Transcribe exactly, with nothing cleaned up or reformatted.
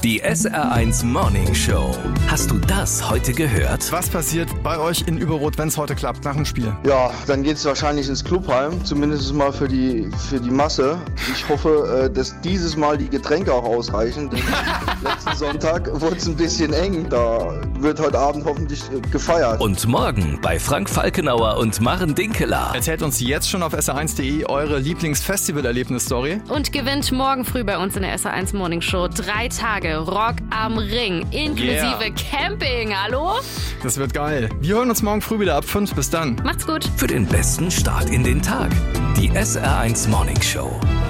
Die S R eins Morning Show. Hast du das heute gehört? Was passiert bei euch in Überrot, wenn es heute klappt, nach dem Spiel? Ja, dann geht es wahrscheinlich ins Clubheim, zumindest mal für die, für die Masse. Ich hoffe, dass dieses Mal die Getränke auch ausreichen, denn letzten Sonntag wurde es ein bisschen eng. Da wird heute Abend hoffentlich gefeiert. Und morgen bei Frank Falkenauer und Maren Dinkeler. Erzählt uns jetzt schon auf S R eins punkt de eure Lieblingsfestival-Erlebnis-Story. Und gewinnt morgen früh bei uns in der S R eins Morning Show drei Tage Rock am Ring, inklusive Yeah. Camping. Hallo? Das wird geil. Wir hören uns morgen früh wieder ab fünf. Bis dann. Macht's gut. Für den besten Start in den Tag. Die S R eins Morning Show.